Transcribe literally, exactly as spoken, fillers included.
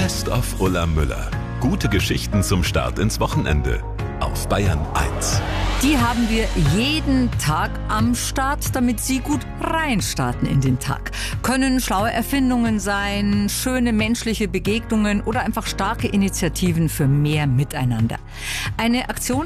Best of Ulla Müller. Gute Geschichten zum Start ins Wochenende auf Bayern eins. Die haben wir jeden Tag am Start, damit Sie gut reinstarten in den Tag. Können schlaue Erfindungen sein, schöne menschliche Begegnungen oder einfach starke Initiativen für mehr Miteinander. Eine Aktion